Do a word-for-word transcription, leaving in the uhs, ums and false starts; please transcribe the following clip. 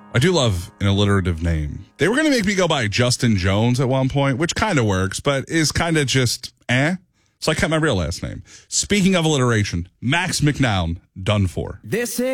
I do love an alliterative name. They were going to make me go by Justin Jones at one point, which kind of works, but is kind of just eh. So I kept my real last name. Speaking of alliteration, Max McNown, done for. This is